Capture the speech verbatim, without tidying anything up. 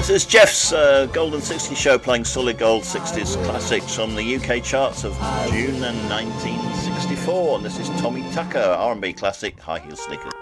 This is Jeff's uh, Golden sixties show, playing solid gold sixties classics from the U K charts of June nineteen sixty-four. And this is Tommy Tucker, R and B classic, High Heel Sneakers.